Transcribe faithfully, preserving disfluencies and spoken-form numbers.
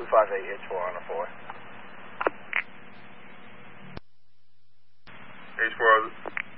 five eight, H four on a four. H four,